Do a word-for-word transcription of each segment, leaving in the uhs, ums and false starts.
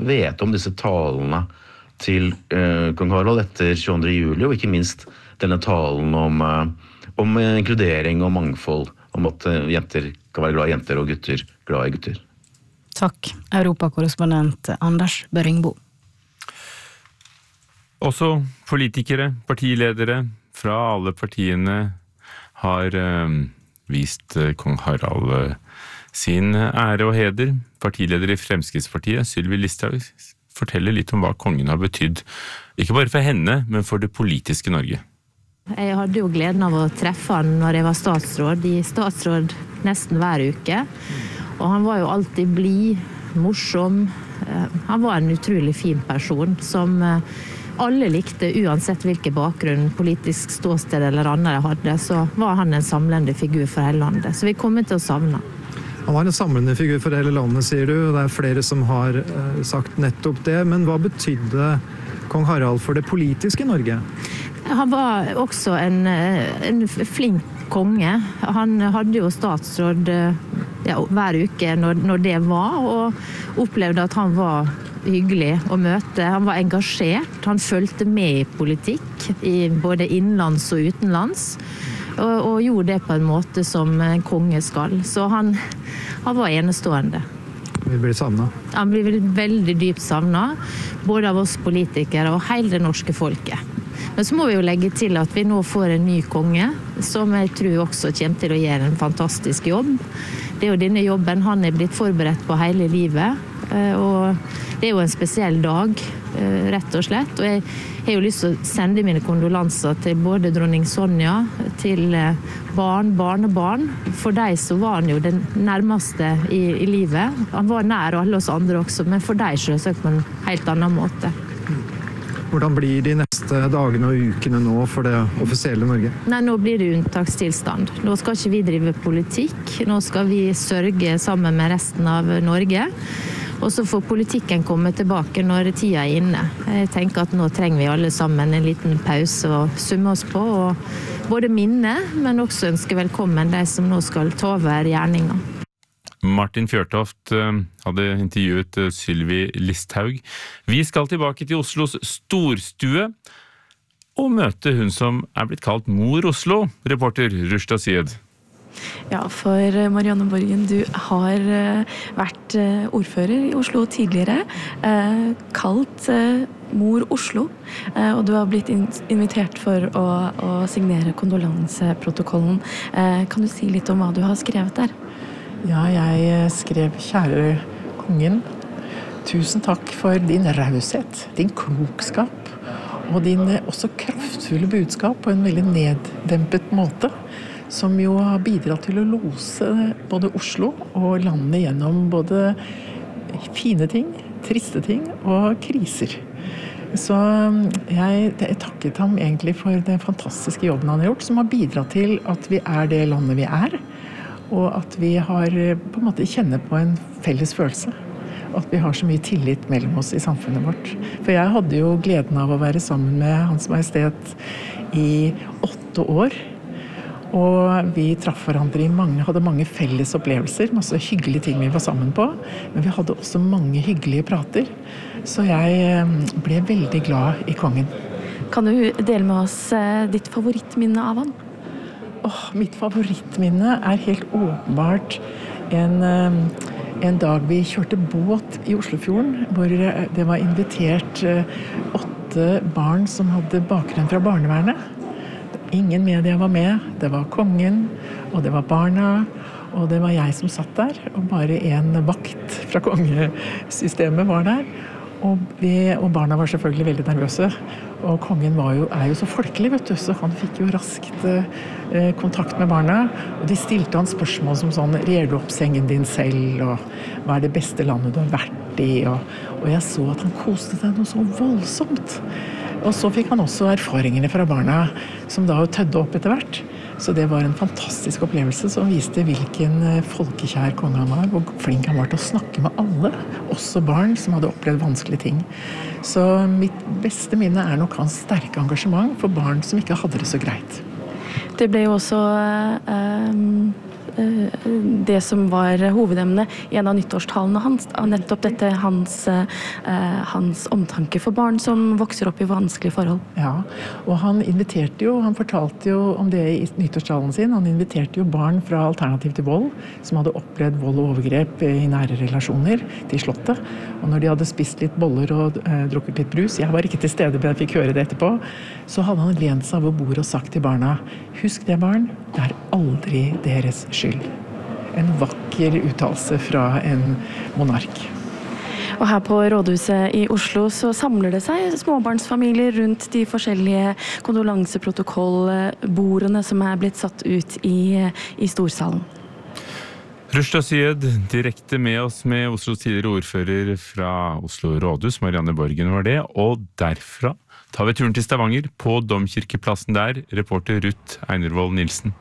vet om disse talene til uh, kong Harald etter tjueandre juli, og ikke minst denne talen om, uh, om inkludering og mangfold, om at uh, jenter kan være glad i jenter og gutter glad i gutter. Takk, Europakorrespondent Anders Børringbo. Også politikere, partiledere fra alle partiene har uh, vist uh, kong Harald uh, sin ære og heder. Partileder i Fremskrittspartiet, Sylvi Listhaug, forteller litt om hva kongen har betydd, ikke bare for henne, men for det politiske Norge. Jeg hadde jo gleden av å treffe han når jeg var statsråd, i statsråd nesten hver uke. Og han var jo alltid blid, morsom. Han var en utrolig fin person som alle likte, uansett hvilken bakgrunn, politisk ståsted eller annet de hadde, så var han en samlende figur for hele landet. Så vi kommer til å savne. Han var en samlende figur for hele landet, sier du, og det er flere som har uh, sagt nettopp det. Men hva betydde kong Harald for det politiske Norge? Han var også en, en flink konge. Han hadde jo statsråd ja, hver uke når, når det var, og opplevde at han var hyggelig å møte. Han var engasjert, han følte med i politikk, i både innenlands og utenlands. Og, og gjorde det på en måte som en konge skal. Så han, han var enestående. Vi blir savnet. Han blir veldig dypt savnet, både av oss politikere og hele det norske folket. Men så må vi jo legge til at vi nå får en ny konge, som jeg tror også kommer til å gjøre en fantastisk jobb. Det er jo denne jobben han er blitt forberedt på hele livet, og det er jo en spesiell dag, rett og slett. Og jeg har jo lyst til å sende mine kondolanser til både dronning Sonja, til barn, barnebarn. For deg så var han jo den nærmeste i, i livet. Han var nær alle oss andre også, men for deg selvsagt på en helt annen måte. Hvordan blir de neste dagene og ukene nå for det offisielle Norge? Nei, nå blir det unntakstilstand. Nå skal ikke vi drive politikk. Nå skal vi sørge sammen med resten av Norge. Og så får politikken komme tilbake når tida er inne. Jeg tenker at nå trenger vi alle sammen en liten pause og summe oss på, og både minne, men også ønske velkommen de som nå skal ta over gjerninga. Martin Fjørtoft hadde intervjuet Sylvi Listhaug. Vi skal tilbake til Oslos storstue og møte hun som er blitt kalt Mor Oslo, reporter Rushda Syed. Ja, for Marianne Borgen, du har vært ordfører i Oslo tidligere, kalt Mor Oslo, og du har blitt invitert for å, å signere kondolanseprotokollen. Kan du si litt om hva du har skrevet der? Ja, jeg skrev kjære kongen, tusen takk for din raushet, din klokskap og din også kraftfulle budskap på en veldig neddempet måte, som jo har bidratt til å lose både Oslo og landet gjennom både fine ting, triste ting og kriser. Så jeg, jeg takket ham egentlig for den fantastiske jobben han har gjort, som har bidratt til at vi er det landet vi er, og at vi har på en måte kjenner på en felles følelse. At vi har så mye tillit mellom oss i samfunnet vårt. For jeg hadde jo gleden av å være sammen med Hans Majestet i åtte år. Og vi traff hverandre i mange, hadde mange felles opplevelser, masse hyggelige ting vi var sammen på. Men vi hadde også mange hyggelige prater. Så jeg ble veldig glad i kongen. Kan du dele med oss ditt favorittminne av han? Åh, mitt favorittminne er helt åpenbart en, en dag vi kjørte båt i Oslofjorden, hvor det var invitert åtte barn som hadde bakgrunn fra barnevernet. Ingen media var med, det var kongen, og det var barna, og det var jeg som satt der, og bare en vakt fra kongesystemet var der. Og, vi, og barna var selvfølgelig veldig nervøse, og kongen var jo, er jo så folkelig, vet du, så han fikk jo raskt eh, kontakt med barna, og de stilte han spørsmål som sånn, rer du opp sengen din selv, og hva er det beste landet du har vært i, og, og jeg så at han koste seg noe så voldsomt. Og så fikk han også erfaringene fra barna, som da tødde opp etter hvert. Så det var en fantastisk opplevelse som viste hvilken folkekjær konge han var, hvor flink han var til å snakke med alle, også barn som hadde opplevd vanskelige ting. Så mitt beste minne er nok hans sterke engasjement for barn som ikke hadde det så greit. Det ble jo også eh, det som var hovedemnet i en av nyttårstalene hans, nettopp dette hans, hans omtanke for barn som vokser opp i vanskelige forhold. Ja, og han inviterte jo, han fortalte jo om det i nyttårstalen sin, han inviterte jo barn fra Alternativ til vold, som hadde opplevd vold og overgrep i nære relasjoner til slottet, og når de hadde spist litt boller og eh, drukket litt brus, jeg var ikke til stede, men jeg fikk høre det etterpå, så hadde han lent seg over bordet og sagt til barna, husk det barn, det er aldri deres skyld. En vakker uttalelse fra en monark. Og her på Rådhuset i Oslo så samler det seg småbarnsfamilier rundt de forskjellige kondolanseprotokollbordene som er blitt satt ut i, i storsalen. Rushda Syed, direkte med oss med Oslos tidligere ordfører fra Oslo Rådhus, Marianne Borgen var det, og derfra tar vi turen til Stavanger, på Domkirkeplassen der, reporter Ruth Einervold Nilsen.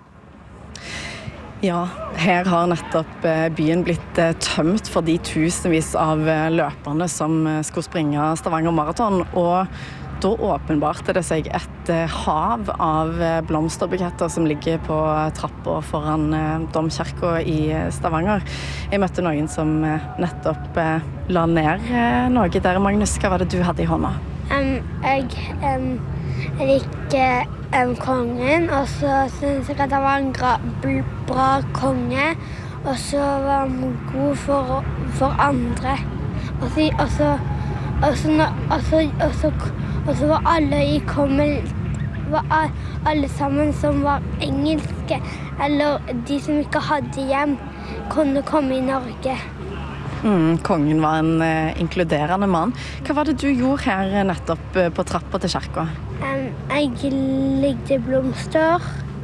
Ja, her har nettopp byen blitt tømt for de tusenvis av løperne som skulle springe Stavanger Marathon, og da åpenbarte det seg et hav av blomsterbuketter som ligger på trappa foran Domkirka i Stavanger. Jeg møtte noen som nettopp la ned noe der. Magnus, hva var det du hadde i hånda? Um, jeg um, liker um, kongen, og så synes jeg at han var en gra, bra konge, og så var han god for, for andre. Og så, og så, og så, og så, og så, og så var alle i kommel, var alle sammen som var engelske, eller de som ikke hadde hjem, kunne komme i Norge. Mm, kongen var en uh, inkluderende mann. Hva var det du gjorde her nettopp uh, på trappa til kirka? Um, jeg ligget blomster,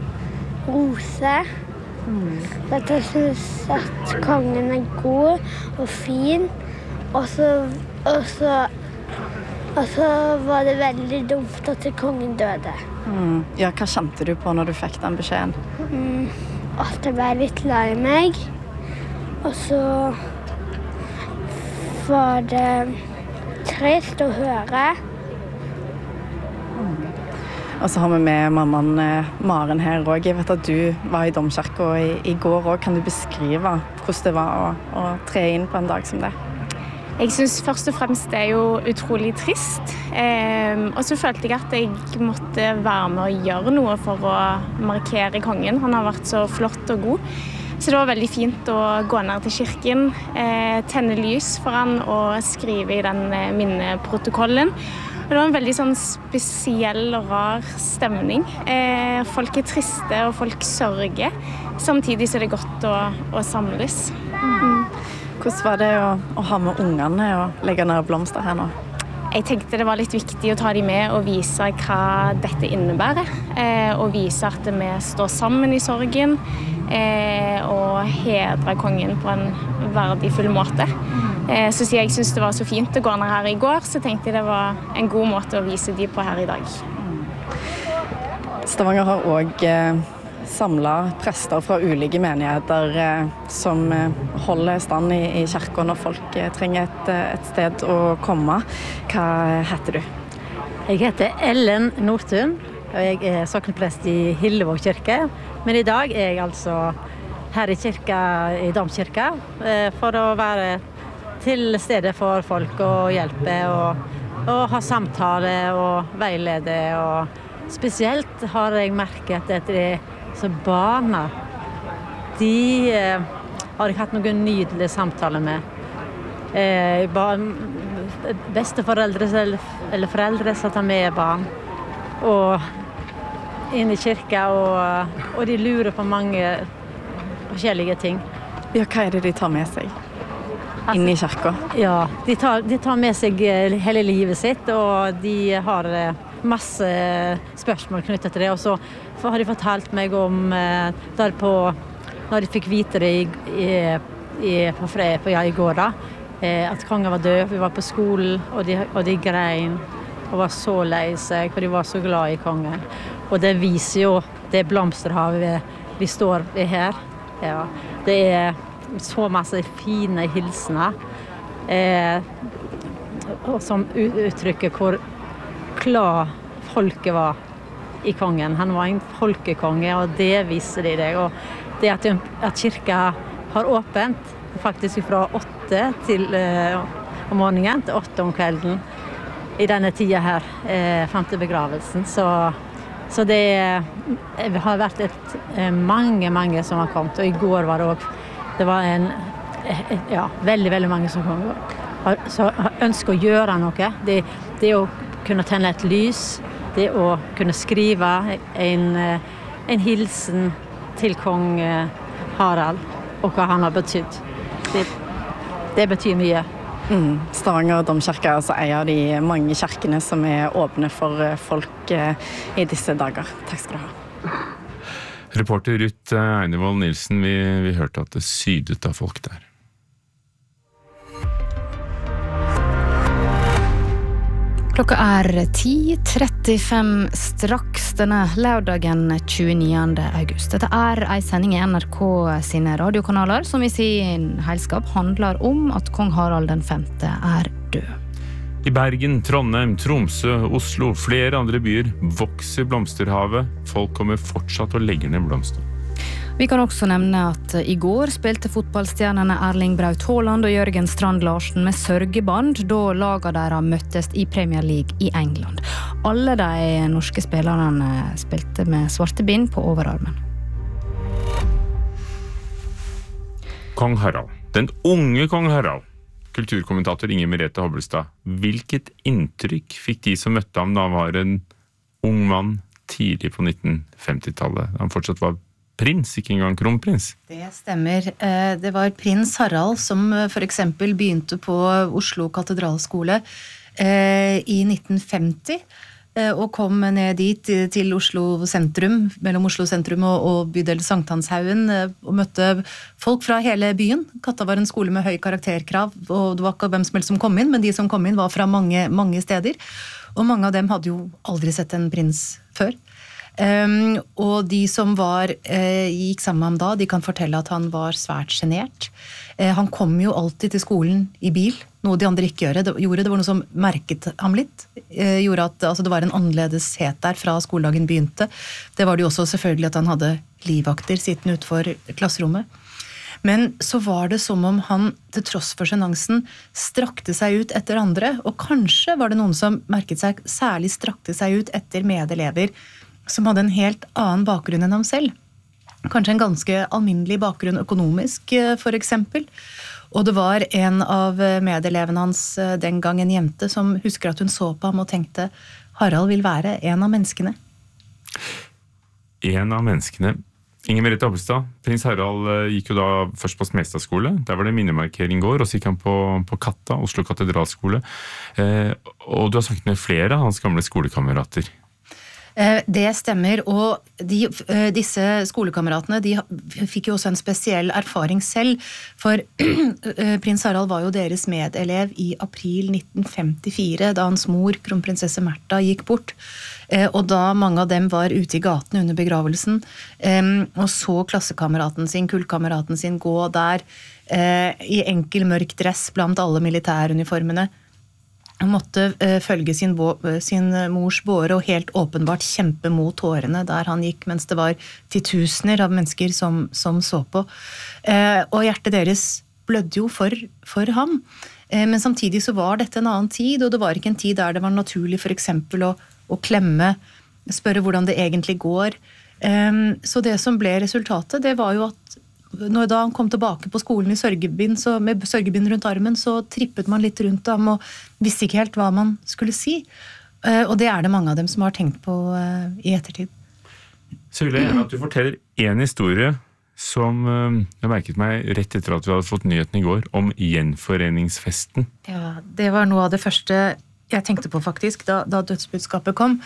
roser. Mm. Jeg synes at kongen er god og fin. Og så, og så, og så var det veldig dumt at kongen døde. Mm. Ja, hva kjente du på når du fikk den beskjeden? Mm, at jeg var litt lei meg. Og så var det trist å høre. Mm. Og så har vi med mammaen Maren her også. Jeg vet at du var i Domkirka i, i går også. Kan du beskrive hvordan det var å, å tre inn på en dag som det? Jeg synes først og fremst det er jo utrolig trist. Eh, og så følte jeg at jeg måtte være med å gjøre noe for å markere kongen. Han har vært så flott og god. Så det var veldig fint å gå ned til kirken, eh, tenne lys for han og skrive i den eh, minneprotokollen. Og det var en veldig sånn spesiell og rar stemning. Eh, folk er triste og folk sørger. Samtidig så er det godt å, å samles. Mm. Hvordan var det å, å ha med ungene og legge ned blomster her nå? Jeg tenkte det var litt viktig å ta dem med og vise hva dette innebærer. Eh, og vise at vi står sammen i sorgen eh, og hedre kongen på en verdifull måte. Eh, så siden jeg synes det var så fint å gå ned her i går, så tenkte jeg det var en god måte å vise dem på her i dag. Stavanger har også eh, samlet prester fra ulike menigheter eh, som eh, holder stand i, i kirken når folk eh, trenger et, et sted å komme. Hva heter du? Jeg heter Ellen Nordtun, og jeg er sokneprest i Hillevåg kirke. Men i dag er jeg altså her i kirka, i Domkirka, eh, for å være til stedet for folk og hjelpe og, og ha samtale og veilede. Og spesielt har jeg merket at det så barna, de eh, har jeg hatt noen nydelige samtaler med. Eh, barn, besteforeldre eller, eller foreldre som tar med barn og inn i kirka, og, og de lurer på mange forskjellige ting. Ja, hva er det de tar med seg inn i kirka? Ja, de tar, de tar med seg hele livet sitt, og de har masse spørsmål knyttet til det, og så har de fortalt meg om eh, der på, når de fikk vite det i, i, i, på, fred, på, ja, i går da, eh, at kongen var død. Vi var på skolen, og de, og de grein og var så lei seg, for de var så glad i kongen. Og det viser jo det blomsterhavet vi, vi står ved her. Ja, det er så masse fine hilsener eh, som uttrykker hvor klar folket var i kongen. Han var en folkekonge, og det viser de deg. Og det at, at kirka har åpent, faktisk fra åtte til, eh, om morgenen til åtte om kvelden, i denne tida her, eh, frem til begravelsen. Så, så det eh, har vært et, eh, mange, mange som har kommet, og i går var det også, det var en, eh, ja, veldig, veldig mange som kom, har, så har ønsket å gjøre noe. Det, det å kunne tenne et lys, det å kunne skrive en, en hilsen til kong Harald, og hva han har betydd. Det, det betyr mye. Mm. Stavanger domkirke er altså en av de mange kirkene som er åpne for folk i disse dager. Takk skal du ha. Reporter Ruth Einevold Nilsen, vi, vi hørte at det sydet av folk der. Klokka er ti trettifem straks denne lørdagen tjueniende august. Dette er en sending i N R K sine radiokanaler som i sin helskap handler om at kong Harald den femte er død. I Bergen, Trondheim, Tromsø, Oslo, flere andre byer vokser blomsterhavet. Folk kommer fortsatt og legger ned blomster. Vi kan også nevne at i går spilte fotballstjernene Erling Braut Haaland og Jørgen Strand Larsen med sørgeband da laget deres møttes i Premier League i England. Alle de norske spillerne spilte med svarte bind på overarmen. Kong Harald. Den unge kong Harald. Kulturkommentator Inger Merete Hobbelstad. Hvilket inntrykk fikk de som møtte ham da han var en ung mann tidlig på nitten femti-tallet? Han fortsatt var prins, ikke engang kronprins. Det stemmer. Det var prins Harald som for eksempel begynte på Oslo katedralskole i nitten femti og kom ned dit til Oslo sentrum, mellom Oslo sentrum og bydel Sankthanshaugen, og møtte folk fra hele byen. Katta var en skole med høy karakterkrav, og det var ikke hvem som helst som kom inn, men de som kom inn var fra mange, mange steder. Og mange av dem hadde jo aldri sett en prins før. Um, og de som var, uh, gikk sammen med ham da, de kan fortelle at han var svært genert. Uh, han kom jo alltid til skolen i bil, noe de andre ikke gjorde. Det, gjorde. Det var noe som merket ham litt. Uh, gjorde at altså, det var en annerledeshet der fra skoledagen begynte. Det var det jo også selvfølgelig at han hadde livvakter sittende utenfor klasserommet. Men så var det som om han, til tross for sjenansen, strakte seg ut etter andre, og kanskje var det noen som merket seg særlig strakte seg ut etter medelever som hadde en helt annen bakgrunn enn ham selv. Kanskje en ganske alminnelig bakgrunn økonomisk, for eksempel. Og det var en av medelevene hans den gang, en jente, som husker at hun så på ham og tenkte Harald vil være en av menneskene. En av menneskene. Inger Merete Hobbelstad, prins Harald gikk jo da først på Smestadskole. Der var det minnemarkering i går, og så gikk han på, på Katta, Oslo katedralskole. Eh, og du har snakket med flere av hans gamle skolekamerater. Det stemmer, og de, disse skolekameratene de fikk jo også en spesiell erfaring selv, for prins Harald var jo deres medelev i april nitten femtifire, da hans mor, kronprinsesse Märtha, gikk bort, og da mange av dem var ute i gaten under begravelsen, og så klassekameraten sin, kullkameraten sin, gå der i enkel mørk dress blant alle militæruniformene. Han måtte uh, følge sin, sin mors båre og helt åpenbart kjempe mot tårene der han gikk, mens det var titusener av mennesker som, som så på. Uh, og hjertet deres blødde jo for, for ham. Uh, men samtidig så var dette en annen tid, og det var ikke en tid der det var naturlig for eksempel å, å klemme, spørre hvordan det egentlig går. Um, så det som ble resultatet, det var jo at når da han kom tilbake på skolen i sørgebind, så med sørgebind rundt armen, så trippet man litt rundt ham og visste ikke helt hva man skulle si. Og det er det mange av dem som har tenkt på i ettertid. Så vil jeg gjerne at du forteller en historie som jeg merket meg rett etter at vi hadde fått nyheten i går, om gjenforeningsfesten. Ja, det var noe av det første jeg tenkte på faktisk, da, da dødsbudskapet kom.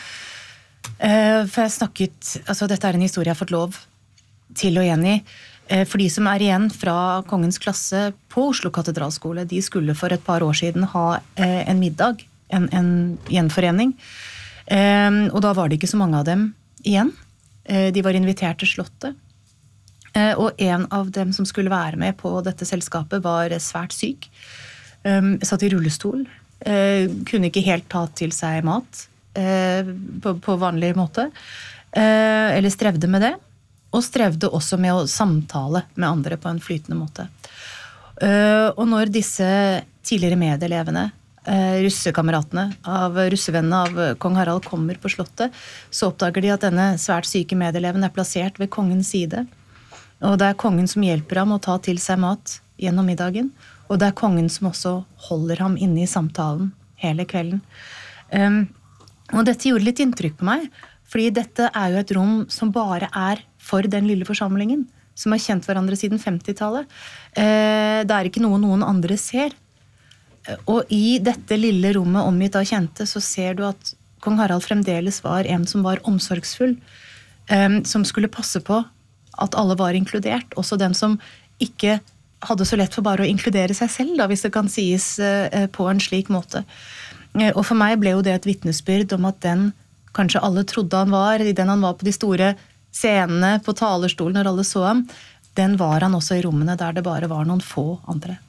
For jeg snakket, altså dette er en historie jeg har fått lov til å gjengi. For de som er igjen fra kongens klasse på Oslo katedralskole, de skulle for et par år siden ha en middag, en, en gjenforening. Og da var det ikke så mange av dem igjen. De var invitert til slottet. Og en av dem som skulle være med på dette selskapet var svært syk. Satt i rullestol. Kunne ikke helt ta til seg mat på, på vanlig måte. Eller strevde med det. og strevde også med å samtale med andre på en flytende måte. Og når disse tidligere medelevene, russekameratene av russevennene av kong Harald kommer på slottet, så oppdager de at denne svært syke medeleven er plassert ved kongens side. Og det er kongen som hjelper ham å ta til seg mat gjennom middagen, og det er kongen som også holder ham inne i samtalen hele kvelden. Um, og dette gjorde litt inntrykk på meg, fordi dette er jo et rom som bare er for den lille forsamlingen, som har kjent hverandre siden femtitallet. Uh, det er ikke noe noen andre ser. Og i dette lille rommet omgitt av kjente, så ser du at kong Harald fremdeles var en som var omsorgsfull, um, som skulle passe på at alle var inkludert, også den som ikke hadde så lett for bare å inkludere seg selv, da, hvis det kan sies uh, på en slik måte. Uh, og for meg ble jo det et vittnesbyrd om at den kanskje alle trodde han var, i den han var på de store scenene, på talerstolen når alle så ham, den var han også i rommene der det bare var noen få andre.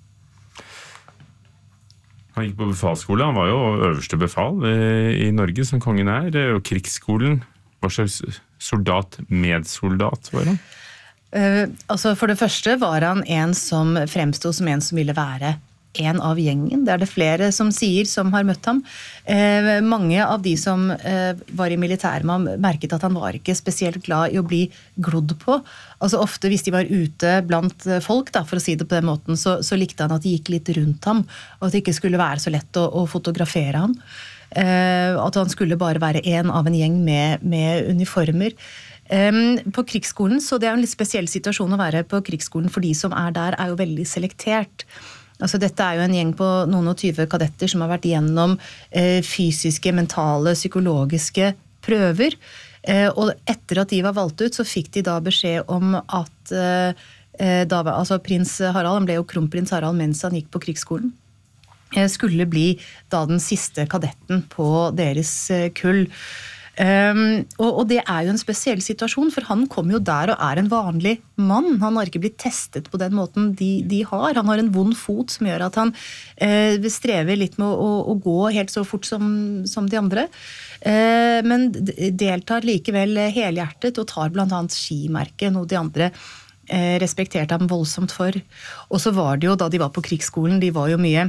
Han gikk på befalsskole, han var jo øverste befal i Norge som kongen er, og krigsskolen. Hva slags soldat, medsoldat var han? Uh, altså for det første var han en som fremstod som en som ville være en av gjengen. Det er det flere som sier som har møtt ham. Uh, mange av de som uh, var i militæret med ham merket at han var ikke spesielt glad i å bli glodd på. Altså ofte hvis de var ute blant folk, da, for å si det på den måten, så, så likte han at de gikk litt rundt ham, og at det ikke skulle være så lett å, å fotografere ham. Uh, at han skulle bare være en av en gjeng med, med uniformer. Um, på krigsskolen, så det er en litt spesiell situasjon å være på krigsskolen, for de som er der er jo veldig selektert. Altså dette er jo en gjeng på noen og tyve kadetter som har vært gjennom eh, fysiske, mentale, psykologiske prøver. Eh, og etter at de var valgt ut, så fikk de da beskjed om at eh, da, altså prins Harald, han ble jo kronprins Harald mens han gikk på krigsskolen, eh, skulle bli da den siste kadetten på deres eh, kull. Um, og, og det er jo en spesiell situasjon, for han kom jo der og er en vanlig mann. Han har ikke blitt testet på den måten de, de har. Han har en vond fot som gjør at han eh, strever litt med å, å gå helt så fort som, som de andre. Eh, men deltar likevel helhjertet og tar blant annet skimerket, noe de andre eh, respekterte ham voldsomt for. Og så var det jo, da de var på krigsskolen, de var jo mye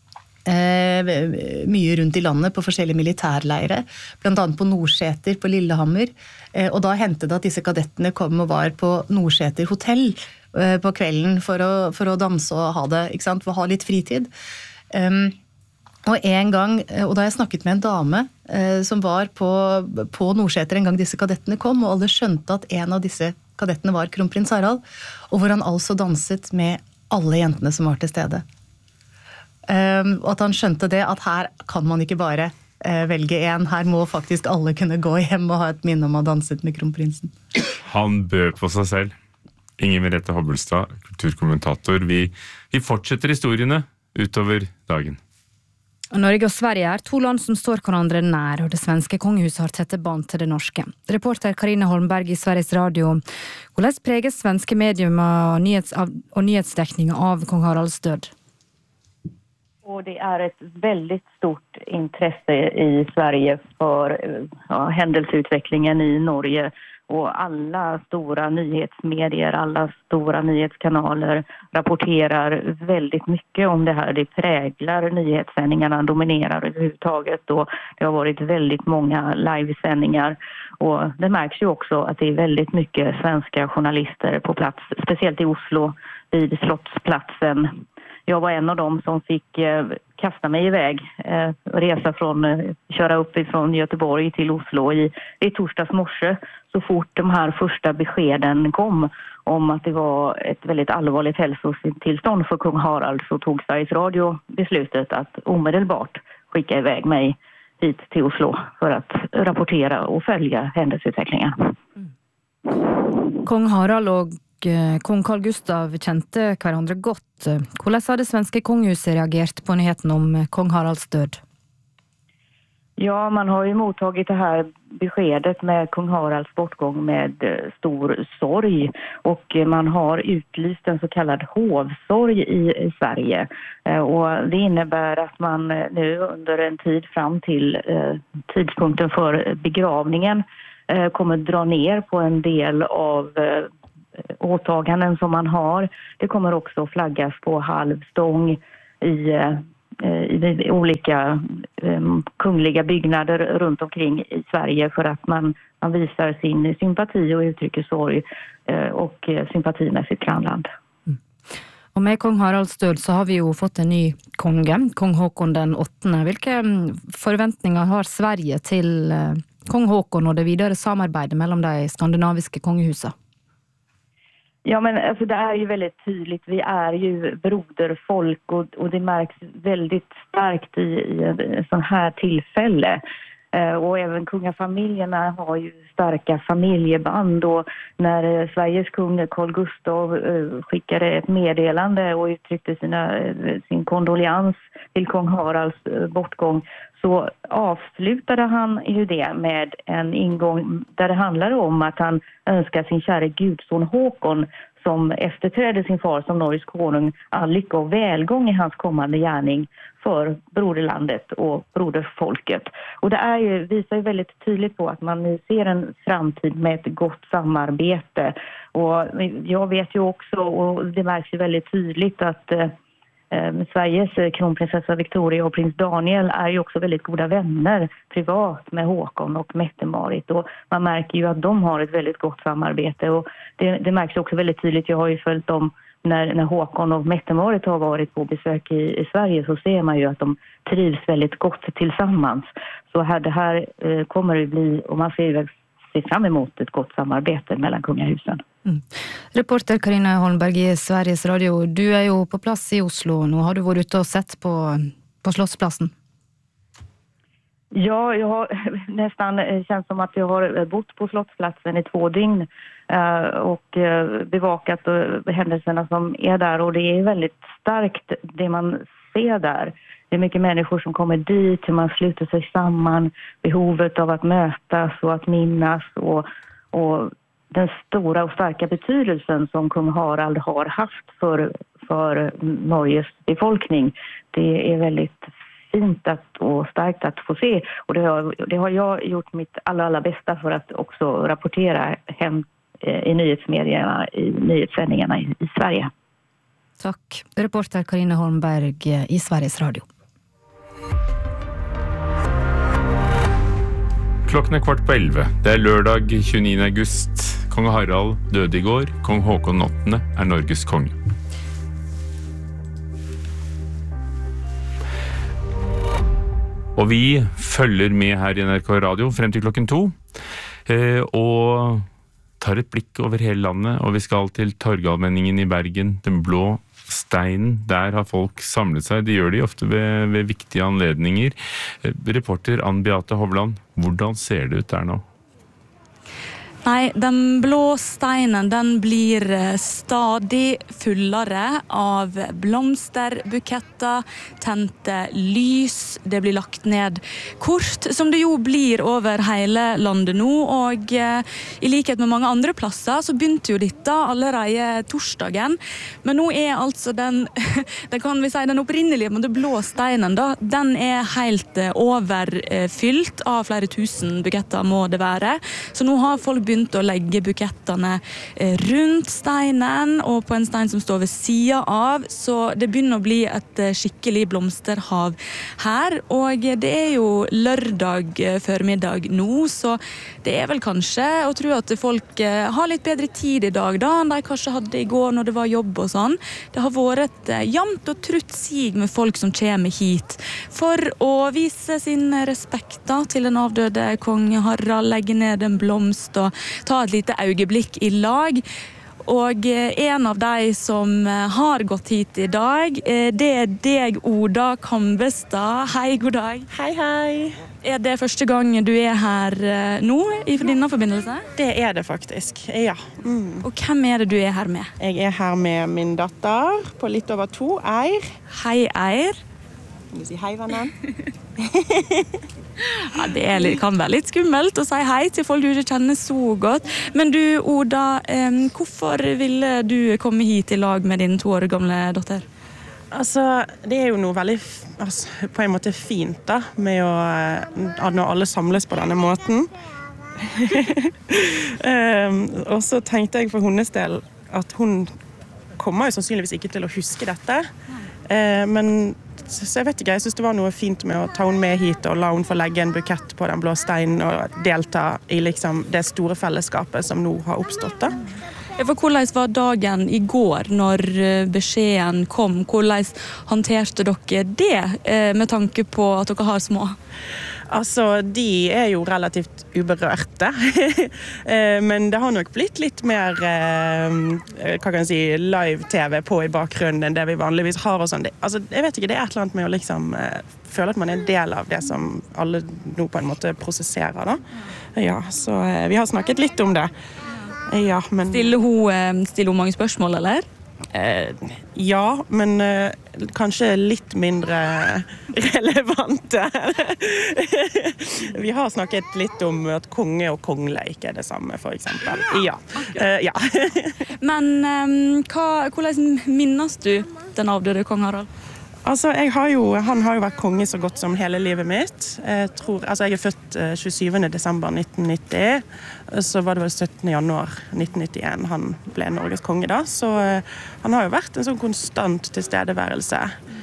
Eh, mye rundt i landet på forskjellige militærleire, blant annet på Nordseter på Lillehammer, eh, og da hendte det at disse kadettene kom og var på Nordseter hotell eh, på kvelden for å, for å danse og ha det, ikke sant, for å ha litt fritid. Um, og en gang, og da jeg snakket med en dame eh, som var på, på Nordseter en gang disse kadettene kom, og alle skjønte at en av disse kadettene var kronprins Harald, og hvor han altså danset med alle jentene som var til stede. Um, og at han skjønte det, at her kan man ikke bare uh, velge en, her må faktisk alle kunne gå hjem og ha et minne om å ha danset med kronprinsen. Han bød på seg selv. Inger Merete Hobbelstad, kulturkommentator. Vi, vi fortsetter historiene utover dagen. Norge og Sverige er to land som står hverandre nær, og det svenske kongehuset har tette bånd til det norske. Reporter Karina Holmberg i Sveriges Radio. Hvordan preges svenske medier og, nyhets, og nyhetsdekningen av kong Haralds død? Och det är ett väldigt stort intresse i Sverige för ja, händelseutvecklingen i Norge, och alla stora nyhetsmedier, alla stora nyhetskanaler rapporterar väldigt mycket om det här. Det präglar nyhetssändningarna, dominerar överhuvudtaget, och det har varit väldigt många livesändningar, och det märks ju också att det är väldigt mycket svenska journalister på plats, speciellt i Oslo vid Slottsplatsen. Jag var en av dem som fick eh, kasta mig iväg eh, och resa från, eh, köra upp ifrån Göteborg till Oslo i, i torsdags morse, så fort de här första beskeden kom om att det var ett väldigt allvarligt hälsotillstånd för kung Harald, så tog Sveriges Radio beslutet att omedelbart skicka iväg mig hit till Oslo för att rapportera och följa händelseutvecklingen. Mm. Kung Harald og kong Carl Gustav kjente hverandre godt. Hvordan har det svenske kongehuset reagert på nyheten om kong Haralds død? Ja, man har ju mottagit det här beskedet med kung Haralds bortgång med stor sorg, och man har utlyst en så kallad hovsorg i, i Sverige. Och det innebär att man nu under en tid fram till eh, tidpunkten för begravningen eh, kommer dra ner på en del av eh, åtaganden som man har. Det kommer också flaggas på halvstång i, eh, i olika eh, kungliga byggnader runt omkring i Sverige för att man, man visar sin sympati och uttrycker sorg eh, och sympati med sitt grannland. Og med kong Haralds død så har vi jo fått en ny konge, kong Håkon den åttende. Hvilke forventninger har Sverige til kong Håkon og det videre samarbeidet mellom de skandinaviske kongehusene? Ja, men alltså, det är ju väldigt tydligt. Vi är ju broderfolk och, och det märks väldigt starkt i, i en sån här tillfälle. Eh, och även kungafamiljerna har ju starka familjeband och när eh, Sveriges kung Carl Gustav eh, skickade ett meddelande och uttryckte sina, eh, sin kondolians till kung Haralds eh, bortgång så avslutade han ju det med en ingång där det handlar om att han önskar sin kära gudson Håkon som efterträdde sin far som Norges konung all lycka och välgång i hans kommande gärning för broderlandet och broderfolket. Och det är ju, visar ju väldigt tydligt på att man nu ser en framtid med ett gott samarbete. Och jag vet ju också, och det märks ju väldigt tydligt att eh, Sveriges kronprinsessa Victoria och prins Daniel är ju också väldigt goda vänner privat med Håkon och Mette-Marit och man märker ju att de har ett väldigt gott samarbete och det, det märks också väldigt tydligt. Jag har ju följt dem när, när Håkon och Mette-Marit har varit på besök i, i Sverige så ser man ju att de trivs väldigt gott tillsammans. Så här, det här eh, kommer det bli och man ser, ser fram emot ett gott samarbete mellan kungahusen. Mm. Reporter Karina Holmberg i Sveriges Radio, du er jo på plass i Oslo. Nå har du vært ute og sett på, på Slottsplassen. Ja, jag har nästan känns som att jag har bott på Slottsplatsen i två dygn eh, och eh, bevakat eh, händelserna som är där och det är väldigt starkt det man ser där. Det är mycket människor som kommer dit, hur man sluter sig samman, behovet av att mötas och att minnas och, och den stora och starka betydelsen som kung Harald har haft för, för Norges befolkning. Det är väldigt fint att, och starkt att få se. Och det har, det har jag gjort mitt allra, allra bästa för att också rapportera hem i nyhetsmedierna, i nyhetssändningarna i, i Sverige. Tack. Reporter Karina Holmberg i Sveriges Radio. Klokken er kvart på elleve. Det er lørdag tjueniende august. Kong Harald døde i går. Kong Håkon den åttende er Norges konge. Og vi følger med her i N R K Radio frem til klokken to. Og tar et blikk over hele landet. Og vi skal til Torgallmenningen i Bergen. Den blå steinen. Der har folk samlet seg. Det gjør de ofte ved, ved viktige anledninger. Reporter Ann Beate Hovland, hvordan ser det ut der nå? Nei, den blå steinen den blir stadig fullere av blomsterbuketter, tente lys, det blir lagt ned kort, som det jo blir over hele landet nå, og eh, i likhet med mange andre plasser så begynte jo dette allerede torsdagen, men nå er altså den, den kan vi si, den opprinnelige den blå steinen da, den er helt eh, overfylt av flere tusen buketter må det være, så nå har folk begynt å legge bukettene rundt steinen og på en stein som står ved siden av, så det begynner å bli et skikkelig blomsterhav her, og det er jo lørdag formiddag nå, så det er vel kanskje å tro at folk har litt bedre tid i dag da, enn de kanskje hadde i går når det var jobb og sånn. Det har vært et jamt og trutt sig med folk som kommer hit for å vise sin respekt da, til den avdøde kong Harald, legge ned en blomst og ta et lite øyeblikk i lag. Og en av de som har gått hit i dag, det er deg, Oda Kambestad. Hei, god dag. Hei, hei. Er det første gang du er her nå i denne forbindelse? Det er det faktisk, ja. Mm. Og hvem er det du er her med? Jeg er her med min datter på litt over to, Eir. Hei, Eir. Kan du si hei, vennen? Ja, det er litt, kan være litt skummelt å si hei til folk du ikke kjenner så godt. Men du, Oda, eh, hvorfor ville du komme hit i lag med din to år gamle datter? Altså, det er jo noe veldig altså, på en måte fint da, med å, når alle samles på denne måten. um, og så tenkte jeg for hennes del at hun kommer jo sannsynligvis ikke til å huske dette. Uh, men så jeg vet ikke, jeg synes det var noe fint med å ta henne med hit og la henne få legge en bukett på den blå steinen og delta i liksom det store fellesskapet som nå har oppstått da. For hvordan var dagen i går når beskjeden kom? Hvordan håndterte dere det med tanke på at dere har små? Altså, de er jo relativt uberørte, men det har nok blitt litt mer, hva kan jeg si, live-tv på i bakgrunnen enn det vi vanligvis har og sånn. Altså, jeg vet ikke, det er et eller annet med å liksom føle at man er en del av det som alle nå på en måte prosesserer da. Ja, så vi har snakket litt om det. Ja, men... Stiller hun, stiller hun mange spørsmål, eller? Eh, ja, men eh, kanskje litt mindre relevante. Vi har snakket litt om at konge og kongleik er det samme, for eksempel. Ja. Eh, ja. Men eh, hva, hvordan minnes du den avdøde kong Harald? Altså, jeg har jo, han har jo vært konge så godt som hele livet mitt. Jeg, tror, altså, jeg er født tjuesyvende desember nitten nitti, så var det vel syttende januar nitten nittien han ble Norges konge da. Så uh, han har jo vært en sånn konstant tilstedeværelse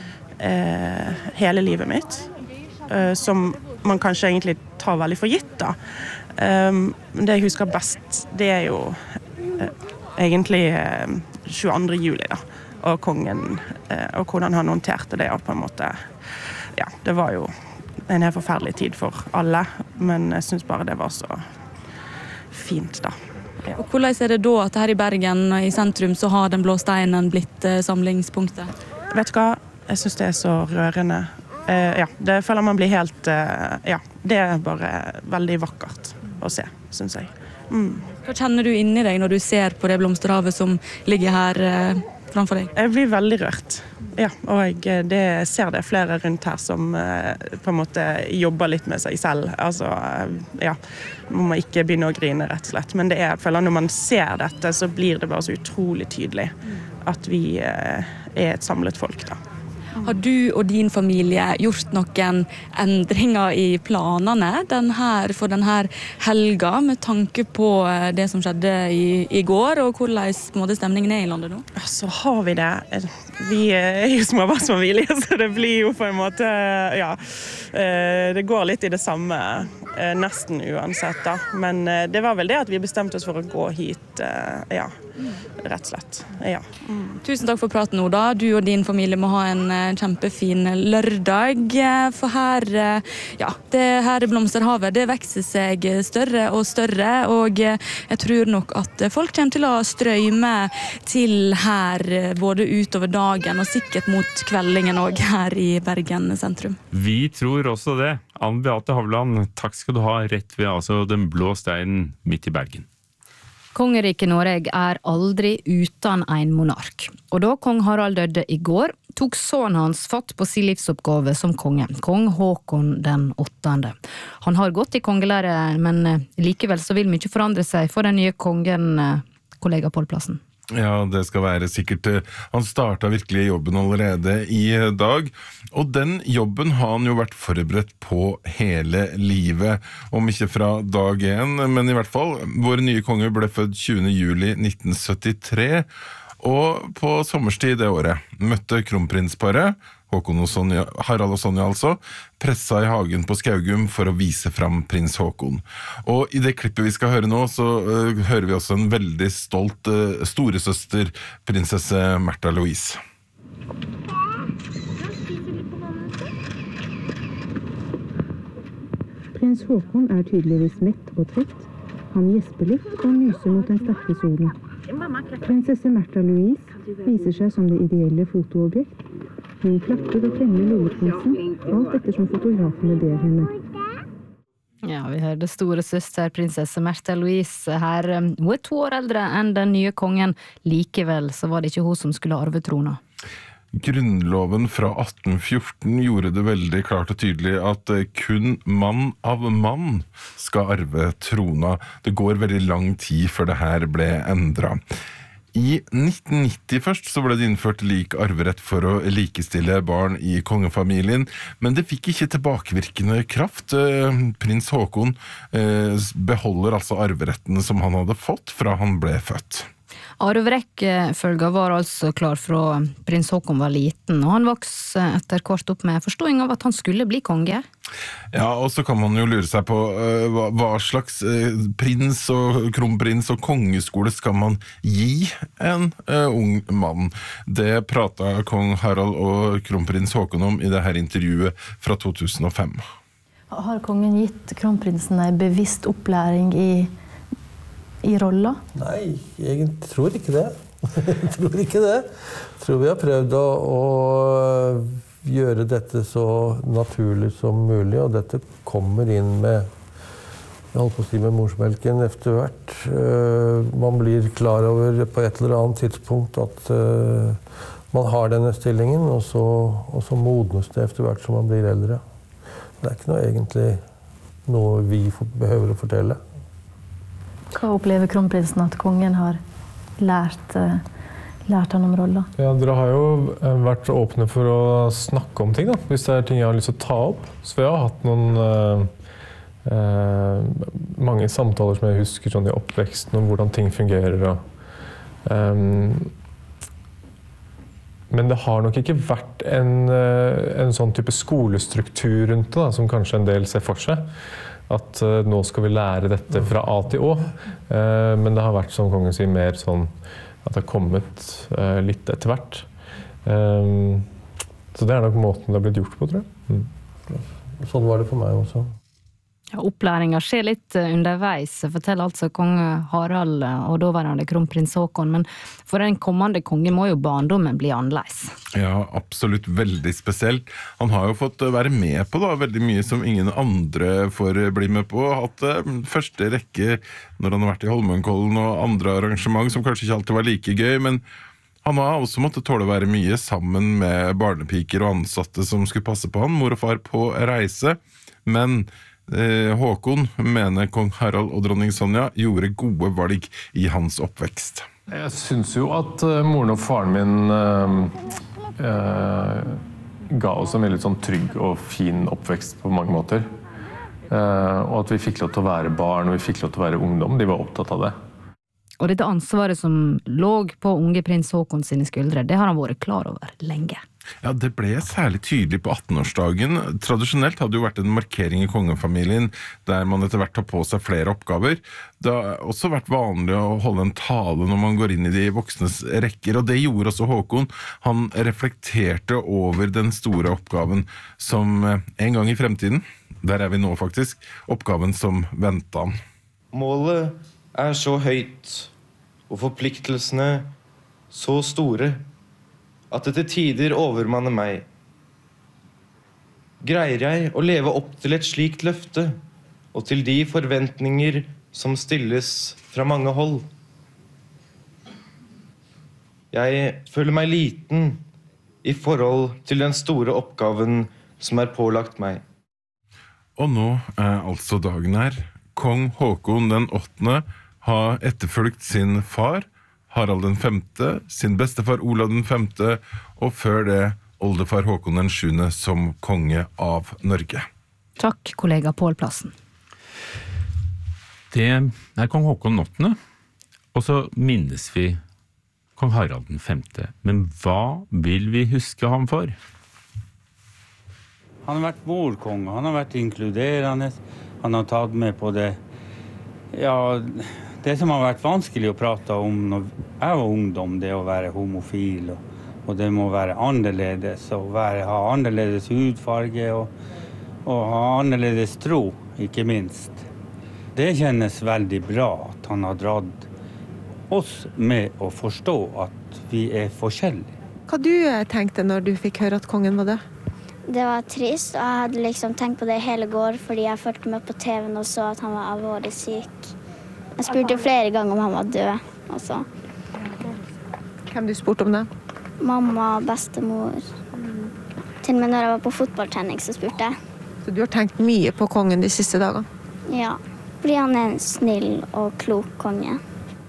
uh, hele livet mitt, uh, som man kanskje egentlig tar veldig for gitt da. Um, det jeg husker best, det er jo uh, egentlig uh, tjueandre juli da. Og kongen, og hvordan han håndterte det, og på en måte, ja, det var jo en helt forferdelig tid for alle, men jeg synes bare det var så fint da. Ja. Og hvordan er det da at her i Bergen, i sentrum, så har den blå steinen blitt eh, samlingspunktet? Vet du hva? Jeg synes det er så rørende. Eh, ja, det føler man blir helt, eh, ja, det er bare veldig vakkert å se, synes jeg. Mm. Hva kjenner du inni deg når du ser på det blomsterhavet som ligger her eh, framfor deg? Jeg blir veldig rørt. Ja, og jeg det, ser det flere rundt her som eh, på en måte jobber litt med seg selv. Altså, eh, ja, man må ikke begynne å grine rett og slett. Men det er, jeg føler når man ser dette, så blir det bare så utrolig tydelig at vi eh, er et samlet folk da. Har du og din familie gjort noen endringer i planene den her, for denne helga med tanke på det som skjedde i, i går, og hvordan stemningen er i landet nå? Så har vi det. Vi er jo småbarnsfamilie, så det blir jo på en måte, ja, det går litt i det samme, nesten uansett da. Men det var vel det at vi bestemte oss for å gå hit, ja, rett og slett. Ja. Mm. Tusen takk for praten, Oda. Du og din familie må ha en kjempefin lørdag, for her, ja, det her blomsterhavet, det vekser seg større og større, og jeg tror nok at folk kommer til å strømme til her både utover dagen og sikkert mot kveldingen også her i Bergen sentrum. Vi tror også det. Ann Beate Havland, takk skal du ha, rett ved altså den blå steinen midt i Bergen. Kongeriket Norge er aldri uten en monark. Og da kong Harald døde i går, tok sønnen hans fatt på sin livsoppgave som konge, kong Håkon den åttende. Han har gått i kongelære, men likevel så vil mye forandre seg for den nye kongen, kollega Pål Plassen. Ja, det skal være sikkert. Han startet virkelig jobben allerede i dag, og den jobben har han jo vært forberedt på hele livet, om ikke fra dag en, men i hvert fall. Vår nye konge ble født tjuende juli nitten syttitre, og på sommerstid det året møtte kronprinsparet, Håkon og Sonja, Harald og Sonja altså, pressa i hagen på Skaugum for å vise fram prins Håkon. Og i det klippet vi skal høre nå, så uh, hører vi også en veldig stolt uh, storesøster, prinsesse Märtha Louise. Prins Håkon er tydeligvis mett og trett. Han gjesper litt og myser mot den sterke solen. Prinsesse Märtha Louise viser seg som det ideelle fotoobjekt. Hun klapper og klemmer lilleprinsen, alt etter som fotografene ber henne. Ja, vi hørte store søster, prinsesse Märtha Louise her. Hun er to år eldre enn den nye kongen. Likevel så var det ikke hun som skulle arve trona. Grunnloven fra atten fjorten gjorde det veldig klart og tydelig at kun mann av mann skal arve trona. Det går veldig lang tid før det her ble endret. I nitten nitti først så ble det innført lik arverett for å likestille barn i kongefamilien, men det fikk ikke tilbakevirkende kraft. Prins Haakon beholder altså arverettene som han hadde fått fra han ble født. Arverekkefølga var altså klar fra prins Haakon var liten, og han vokste etter hvert opp med forståing av at han skulle bli konge. Ja, og så kan man jo lure seg på uh, hva, hva slags uh, prins og kronprins og kongeskole skal man gi en uh, ung mann. Det pratet kong Harald og kronprins Haakon om i det her intervjuet fra to tusen og fem. Har kongen gitt kronprinsen en bevisst opplæring i i rolla? Nei, jeg tror ikke det. Jeg tror ikke det. Jeg tror vi har prøvd å, å gjøre dette så naturlig som mulig, og dette kommer inn med, jeg holdt på å si med morsmelken etter hvert. Man blir klar over på et eller annet tidspunkt at man har denne stillingen, og så, og så modnes det etter hvert som man blir eldre. Det er ikke noe egentlig noe vi behøver å fortelle. Hva opplever kronprinsen at kongen har lært, lært han om rolla? Ja, dere har jo vært åpne for å snakke om ting, da, hvis det er ting jeg har lyst til å ta opp. Så vi har hatt noen eh, eh, mange samtaler som jeg husker sånn i oppveksten om hvordan ting fungerer. Og, eh, men det har nok ikke vært en, en sånn type skolestruktur rundt det, da, som kanskje en del ser for seg. At uh, nå skal vi lære dette fra A til Å, uh, men det har vært, som kongen sier, mer sånn at det har kommet uh, litt etter hvert. Um, så det er nok måten det har blitt gjort på, tror jeg. Mm. Sånn var det for meg også. Ja, opplæringen skjer litt underveis, forteller altså kong Harald og daværende kronprins Haakon, men for den kommende kongen må jo barndommen bli annerledes. Ja, absolutt veldig spesielt. Han har jo fått være med på da, veldig mye som ingen andre får bli med på. Hatt første rekke når han har vært i Holmenkollen og andre arrangement som kanskje ikke alltid var like gøy, men han har også måttet tåle å være mye sammen med barnepiker og ansatte som skulle passe på han, mor og far på reise, men Eh, Haakon mener kong Harald og dronning Sonja gjorde gode valg i hans oppvekst. Jeg synes jo at uh, moren og faren min uh, uh, ga oss en veldig sånn trygg og fin oppvekst på mange måter. Uh, og at vi fikk lov til å være barn, og vi fikk lov til å være ungdom. De var opptatt av det. Og dette ansvaret som lå på unge prins Haakon sine skuldre, det har han vært klar over lenge. Ja, det ble særlig tydelig på attenårsdagen. Tradisjonelt hadde jo vært en markering i kongefamilien der man etter hvert tar på seg flere oppgaver. Det har også vært vanlig å holde en tale når man går inn i de voksnes rekker, og det gjorde også Haakon. Han reflekterte over den store oppgaven som en gang i fremtiden, der er vi nå faktisk, oppgaven som ventet han. Målet er så høyt, og forpliktelsene så store, at det til tider overmanner meg. Greier jeg å leve opp til et slikt løfte, og til de forventninger som stilles fra mange hold? Jeg føler meg liten i forhold til den store oppgaven som er pålagt meg. Og nå er altså dagen her. Kong Haakon den åttende har etterfølgt sin far, Harald den femte, sin bestefar Olav den femte, og før det oldefar Haakon den sjuende som konge av Norge. Takk, kollega Pål Plassen. Det er kong Haakon den åttende, og så minnes vi kong Harald den femte. Men hva vil vi huske ham for? Han har vært morkonge, han har vært inkluderende, han har tatt med på det, ja, det som har vært vanskelig å prate om når jeg var ungdom, det å være homofil, og, og det må være annerledes, og være, ha annerledes hudfarge, og, og ha annerledes tro, ikke minst. Det kjennes veldig bra at han har dratt oss med å forstå at vi er forskjellige. Hva du tenkte når du fikk høre at kongen var død? Det var trist, og jeg hadde liksom tenkt på det hele går, fordi jeg fulgte med på T V-en og så at han var alvorlig syk. Jeg spurte flere ganger om han var død også. Hvem du spurte om det? Mamma, bestemor. Til og med når jeg var på fotballtrening så spurte jeg. Så du har tenkt mye på kongen de siste dagene? Ja, fordi han er en snill og klok konge.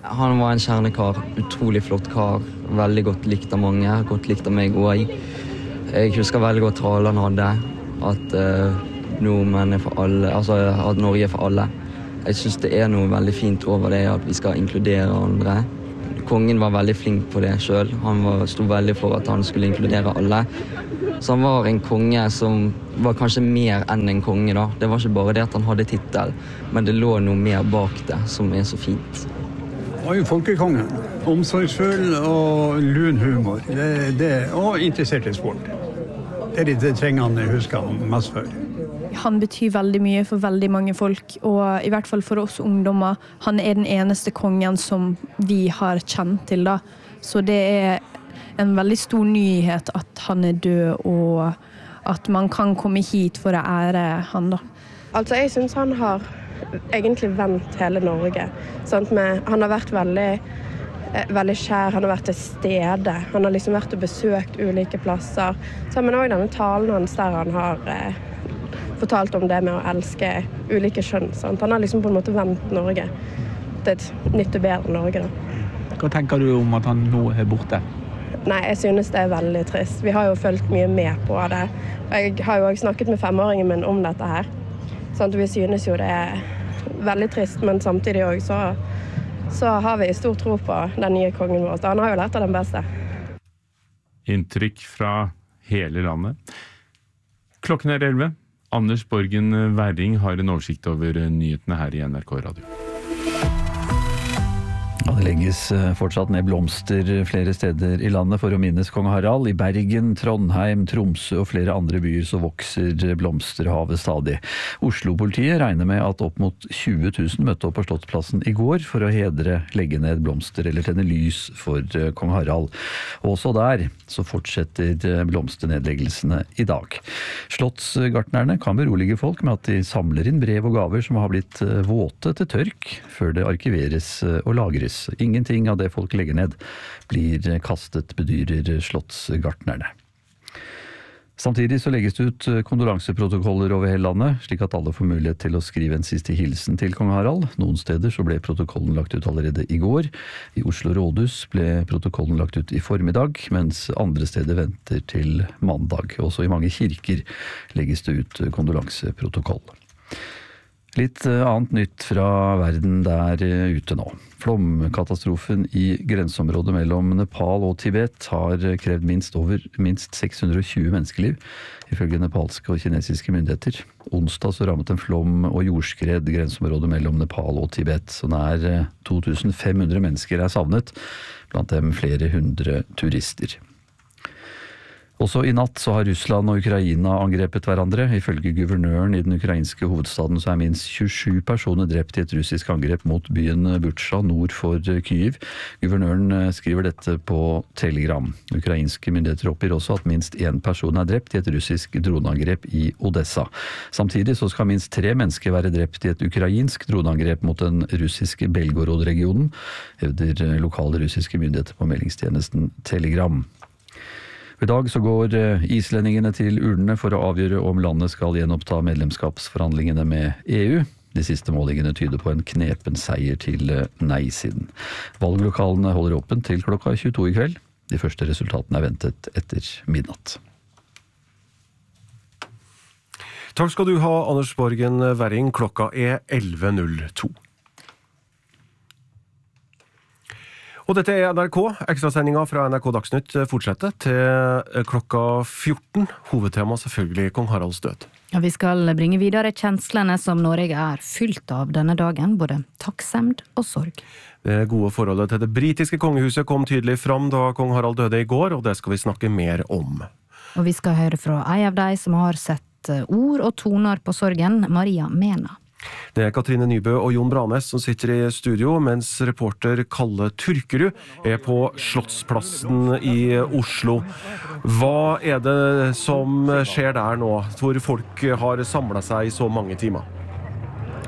Han var en kjernekar, utrolig flott kar, veldig godt likt av mange, godt likt av meg også. Jeg husker veldig godt talen han hadde, at uh, nordmenn er for alle, altså at Norge er for alle. Jeg synes det er noe veldig fint over det, at vi skal inkludere andre. Kongen var veldig flink på det selv, han var, stod veldig for at han skulle inkludere alle. Så han var en konge som var kanskje mer enn en konge da. Det var ikke bare det at han hadde titel, men det lå noe mer bak det som er så fint. Han var jo folkekongen. Omsorgsfull og lun humor. Det, det, og interessert i sport. Det er de tingene jeg husker han mest for. Han betyr veldig mye for veldig mange folk, og i hvert fall for oss ungdommer. Han er den eneste kongen som vi har kjent til da. Så det er en veldig stor nyhet at han er død, og at man kan komme hit for å ære han da. Altså, jeg synes han har egentlig vendt hele Norge. Sant? Med, han har vært veldig, veldig kjær, han har vært til stede. Han har liksom vært og besøkt ulike plasser. Så, men også denne talen hans der han har eh, fortalt om det med å elske ulike kjønn. Sant? Han har liksom på en måte vendt Norge til et nytt og bedre Norge da. Hva tenker du om at han nå er borte? Nei, jeg synes det er veldig trist. Vi har jo følt mye med på det. Jeg har jo også snakket med femåringen min om dette her. Sånn at vi synes jo det er veldig trist, men samtidig også så, så har vi stor tro på den nye kongen vår. Han har jo lært av den beste. Inntrykk fra hele landet. Klokken er elleve. Anders Borgen Werring har en oversikt over nyhetene her i N R K Radio. Ja, det legges fortsatt ned blomster flere steder i landet for å minnes kong Harald. I Bergen, Trondheim, Tromsø og flere andre byer så vokser blomsterhavet stadig. Oslo-politiet regner med at opp mot tjue tusen møtte opp på Slottsplassen i går for å hedre, legge ned blomster eller tenne lys for kong Harald. Og også der så fortsetter blomsternedleggelsene i dag. Slottsgartnerne kan berolige folk med at de samler inn brev og gaver som har blitt våte til tørk før det arkiveres og lagres. Ingenting av det folk legger ned blir kastet, bedyrer slottsgartnerne. Samtidig så legges det ut kondolanseprotokoller over hele landet, slik at alle får mulighet til å skrive en siste hilsen til kong Harald. Noen steder så ble protokollen lagt ut allerede i går. I Oslo rådhus ble protokollen lagt ut i formiddag, mens andre steder venter til mandag. Også i mange kirker legges det ut kondolanseprotokoll. Litt annet nytt fra verden der ute nå. Flomkatastrofen i grenseområdet mellom Nepal og Tibet har krevd minst over minst seks hundre og tjue menneskeliv, ifølge nepalske og kinesiske myndigheter. Onsdag så rammet en flom og jordskred grenseområdet mellom Nepal og Tibet, så nær to tusen fem hundre mennesker er savnet, blant dem flere hundre turister. Også i natt så har Russland og Ukraina angrepet hverandre. Ifølge guvernøren i den ukrainske hovedstaden så er minst tjuesju personer drept i et russisk angrep mot byen Butsja nord for Kyiv. Guvernøren skriver dette på Telegram. Ukrainske myndigheter oppgir også at minst én person er drept i et russisk droneangrep i Odessa. Samtidig så skal minst tre mennesker være drept i et ukrainsk droneangrep mot den russiske Belgorod-regionen, hevder lokale russiske myndigheter på meldingstjenesten Telegram. I dag så går islendingene til urnene for å avgjøre om landet skal gjenoppta medlemskapsforhandlingene med E U. De siste målingene tyder på en knepen seier til nei-siden. Valglokalene holder åpent til klokka tjueto i kveld. De første resultatene er ventet etter midnatt. Takk skal du ha, Anders Borgen Werring. Klokka er elleve null to. Og dette er N R K. Ekstrasendingen fra N R K Dagsnytt fortsetter til klokka fjorten. Hovedtema selvfølgelig kong Haralds død. Ja, vi skal bringe videre kjenslene som Norge er fylt av denne dagen, både takksemd og sorg. Det gode forholdet til det britiske kongehuset kom tydelig fram da kong Harald døde i går, og det skal vi snakke mer om. Og vi skal høre fra en av de som har sett ord og toner på sorgen, Maria Mena. Det er Katrine Nybø og Jon Branes som sitter i studio, mens reporter Kalle Turkerud er på Slottsplassen i Oslo. Hva er det som skjer der nå, hvor folk har samlet seg i så mange timer?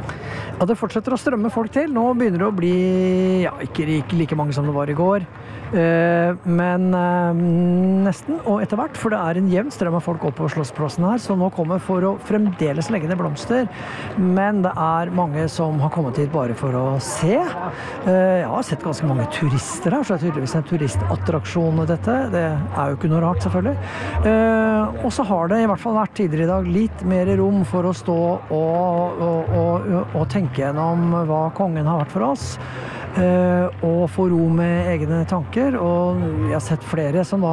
Ja, det fortsetter å strømme folk til. Nå begynner det å bli, ja, ikke like mange som det var i går. Men nesten, og etter hvert, for det er en jevn strøm av folk opp på Slottsplassen her, som nå kommer for å fremdeles legge ned blomster. Men det er mange som har kommet hit bare for å se. Jeg har sett ganske mange turister her, så det er tydeligvis en turistattraksjon dette. Det er jo ikke noe rart, selvfølgelig. Og så har det i hvert fall vært tidligere i dag litt mer rom for å stå og, og, og, og tenke gjennom hva kongen har vært for oss. Og få ro med egne tanker. Og jeg har sett flere som da